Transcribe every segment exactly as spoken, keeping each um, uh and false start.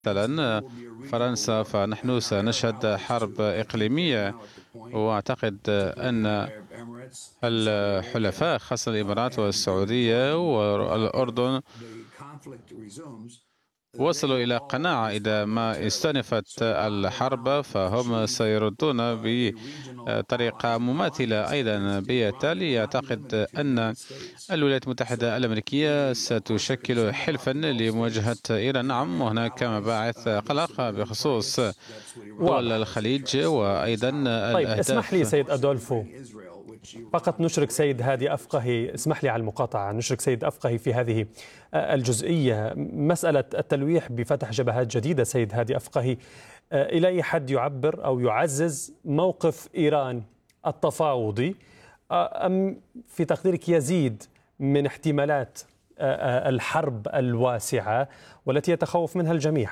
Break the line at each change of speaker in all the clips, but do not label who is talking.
مثلا فرنسا، فنحن سنشهد حرب إقليمية. وأعتقد أن الحلفاء خاصة الإمارات والسعودية والأردن وصلوا إلى قناعة إذا ما استأنفت الحرب فهم سيردون بطريقة مماثلة أيضا. بالتالي أعتقد أن الولايات المتحدة الأمريكية ستشكل حلفا لمواجهة إيران. نعم، وهناك مباعث قلق بخصوص دول الخليج وأيضا
طيب اسمح لي
الأهداف.
سيد أدولفو، فقط نشرك سيد هادي أفقهي، اسمح لي على المقاطعة، نشرك سيد أفقهي في هذه الجزئية. مسألة التلويح بفتح جبهات جديدة سيد هادي أفقهي، إلى أي حد يعبر أو يعزز موقف إيران التفاوضي، أم في تقديرك يزيد من احتمالات الحرب الواسعة والتي يتخوف منها الجميع؟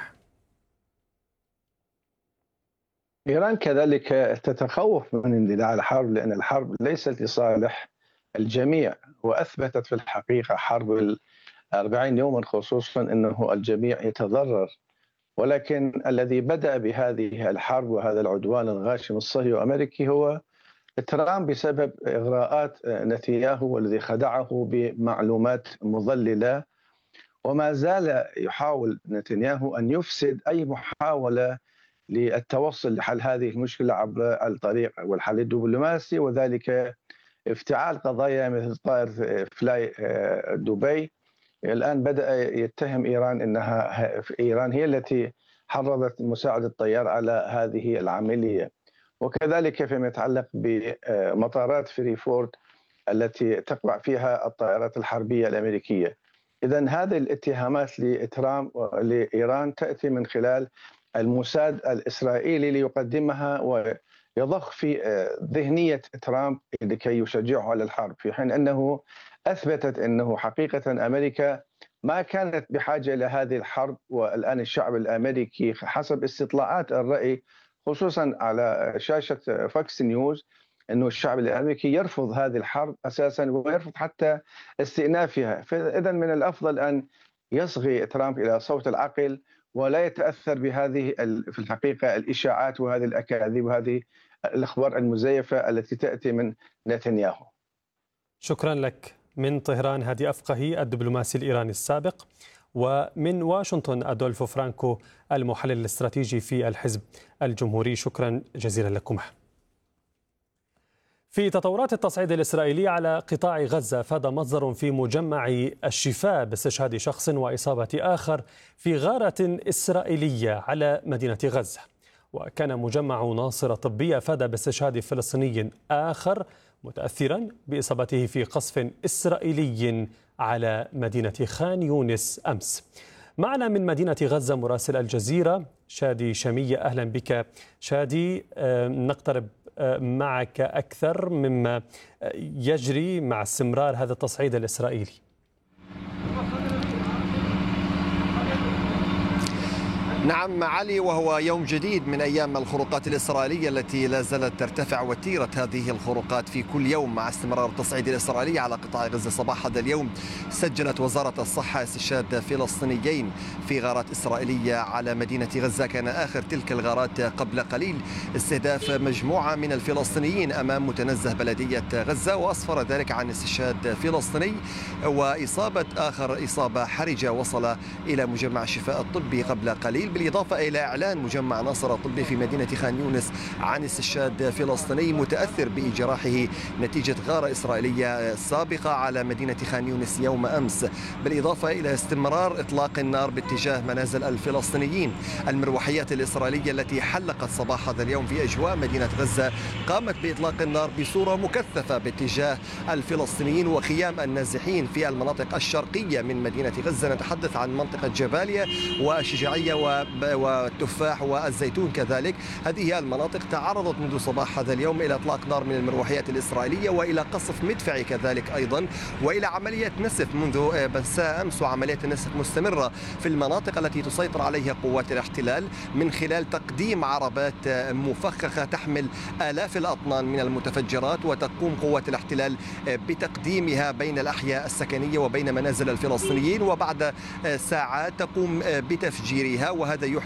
إيران كذلك تتخوف من اندلاع الحرب، لأن الحرب ليست لصالح الجميع، وأثبتت في الحقيقة حرب الأربعين يوما خصوصا أنه الجميع يتضرر. ولكن الذي بدأ بهذه الحرب وهذا العدوان الغاشم الصهيوني الأمريكي هو ترامب بسبب إغراءات نتنياهو والذي خدعه بمعلومات مضللة، وما زال يحاول نتنياهو أن يفسد أي محاولة للتوصل لحل هذه المشكلة عبر الطريق والحل الدبلوماسي، وذلك افتعال قضايا مثل طائر فلاي دبي. الآن بدأ يتهم إيران أنها إيران هي التي حرضت مساعد الطيار على هذه العملية. وكذلك فيما يتعلق بمطارات فريفورد التي تقع فيها الطائرات الحربية الأمريكية. إذن هذه الاتهامات لترامب لإيران تأتي من خلال الموساد الإسرائيلي ليقدمها ويضخ في ذهنية ترامب لكي يشجعه على الحرب، في حين أنه أثبتت أنه حقيقة أمريكا ما كانت بحاجة إلى هذه الحرب. والآن الشعب الأمريكي حسب استطلاعات الرأي خصوصا على شاشة فاكس نيوز أنه الشعب الأمريكي يرفض هذه الحرب أساسا ويرفض حتى استئنافها. فإذا من الأفضل أن يصغي ترامب إلى صوت العقل ولا يتأثر بهذه في الحقيقة الإشاعات وهذه الأكاذيب وهذه الأخبار المزيفة التي تأتي من نتنياهو.
شكرا لك من طهران هادي أفقهي الدبلوماسي الإيراني السابق، ومن واشنطن أدولفو فرانكو المحلل الاستراتيجي في الحزب الجمهوري. شكرا جزيلا لكم. في تطورات التصعيد الإسرائيلي على قطاع غزة، فاد مصدر في مجمع الشفاء باستشهاد شخص وإصابة آخر في غارة إسرائيلية على مدينة غزة. وكان مجمع ناصر الطبي أفاد باستشهاد فلسطيني آخر متأثرا بإصابته في قصف إسرائيلي على مدينة خان يونس أمس. معنا من مدينة غزة مراسل الجزيرة شادي شامية، أهلا بك شادي. نقترب معك أكثر مما يجري مع استمرار هذا التصعيد الإسرائيلي.
نعم علي، وهو يوم جديد من أيام الخروقات الإسرائيلية التي لا زالت ترتفع، وتيرة هذه الخروقات في كل يوم مع استمرار التصعيد الإسرائيلي على قطاع غزة. صباح هذا اليوم سجلت وزارة الصحة استشهاد فلسطينيين في غارات إسرائيلية على مدينة غزة. كان آخر تلك الغارات قبل قليل استهداف مجموعة من الفلسطينيين أمام متنزه بلدية غزة، وأسفر ذلك عن استشهاد فلسطيني وإصابة آخر إصابة حرجة وصل إلى مجمع الشفاء الطبي قبل قليل، بالإضافة إلى إعلان مجمع ناصر الطبي في مدينة خان يونس عن استشهاد فلسطيني متأثر بجراحه نتيجة غارة إسرائيلية سابقة على مدينة خان يونس يوم أمس، بالإضافة إلى استمرار إطلاق النار باتجاه منازل الفلسطينيين. المروحيات الإسرائيلية التي حلقت صباح هذا اليوم في أجواء مدينة غزة قامت بإطلاق النار بصورة مكثفة باتجاه الفلسطينيين وخيام النازحين في المناطق الشرقية من مدينة غزة. نتحدث عن منطقة جباليا والشجاعية و والتفاح والزيتون كذلك. هذه المناطق تعرضت منذ صباح هذا اليوم إلى إطلاق نار من المروحيات الإسرائيلية وإلى قصف مدفعي كذلك أيضا، وإلى عملية نسف منذ مساء أمس، وعملية النسف مستمرة في المناطق التي تسيطر عليها قوات الاحتلال من خلال تقديم عربات مفخخة تحمل آلاف الأطنان من المتفجرات، وتقوم قوات الاحتلال بتقديمها بين الأحياء السكنية وبين منازل الفلسطينيين، وبعد ساعات تقوم بتفجيرها، وهذا يحدث